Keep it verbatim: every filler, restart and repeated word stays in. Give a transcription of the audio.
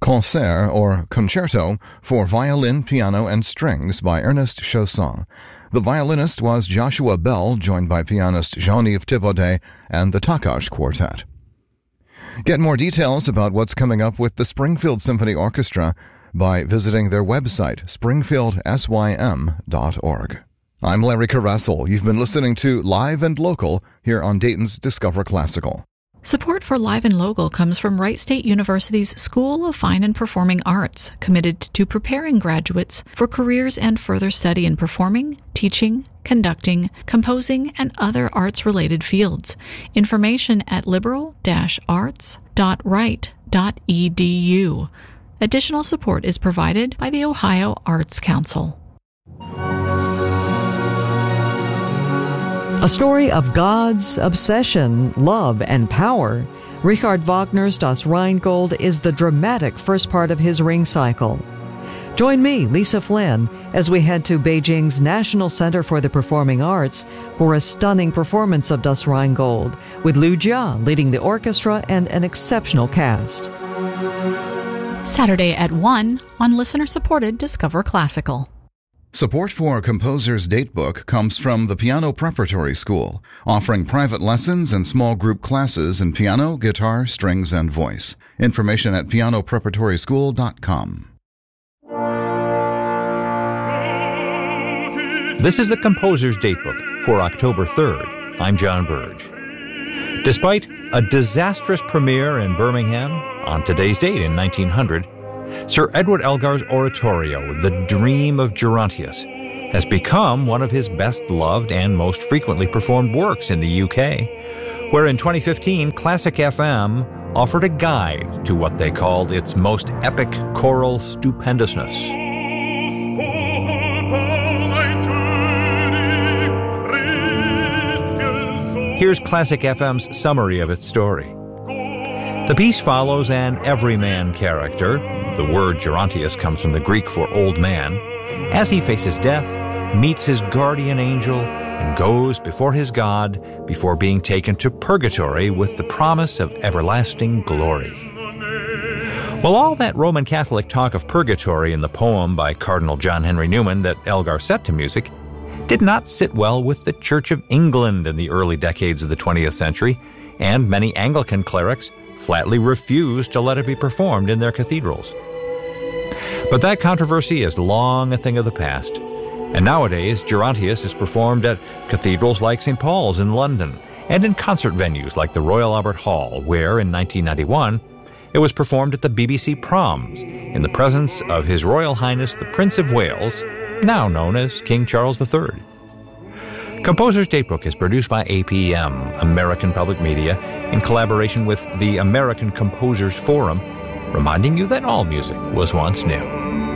Concert or Concerto for Violin, Piano, and Strings by Ernest Chausson. The violinist was Joshua Bell, joined by pianist Jean-Yves Thibaudet and the Takash Quartet. Get more details about what's coming up with the Springfield Symphony Orchestra by visiting their website, springfield sym dot org. I'm Larry Caressel. You've been listening to Live and Local here on Dayton's Discover Classical. Support for Live and Local comes from Wright State University's School of Fine and Performing Arts, committed to preparing graduates for careers and further study in performing, teaching, conducting, composing, and other arts-related fields. Information at liberal dash arts dot wright dot e d u. Additional support is provided by the Ohio Arts Council. A story of gods, obsession, love, and power. Richard Wagner's Das Rheingold is the dramatic first part of his Ring cycle. Join me, Lisa Flynn, as we head to Beijing's National Center for the Performing Arts for a stunning performance of Das Rheingold, with Liu Jia leading the orchestra and an exceptional cast. Saturday at one on listener-supported Discover Classical. Support for Composer's Datebook comes from the Piano Preparatory School, offering private lessons and small group classes in piano, guitar, strings, and voice. Information at piano preparatory school dot com. This is the Composer's Datebook for October third. I'm John Burge. Despite a disastrous premiere in Birmingham on today's date in nineteen hundred, Sir Edward Elgar's oratorio, The Dream of Gerontius, has become one of his best-loved and most frequently performed works in the U K, where in twenty fifteen, Classic F M offered a guide to what they called its most epic choral stupendousness. Here's Classic F M's summary of its story. The piece follows an everyman character, the word Gerontius comes from the Greek for old man, as he faces death, meets his guardian angel, and goes before his God before being taken to purgatory with the promise of everlasting glory. Well, all that Roman Catholic talk of purgatory in the poem by Cardinal John Henry Newman that Elgar set to music did not sit well with the Church of England in the early decades of the twentieth century, and many Anglican clerics flatly refused to let it be performed in their cathedrals. But that controversy is long a thing of the past, and nowadays Gerontius is performed at cathedrals like Saint Paul's in London and in concert venues like the Royal Albert Hall, where in nineteen ninety-one it was performed at the B B C Proms in the presence of His Royal Highness the Prince of Wales, now known as King Charles the Third. Composer's Datebook is produced by A P M, American Public Media, in collaboration with the American Composers Forum, reminding you that all music was once new.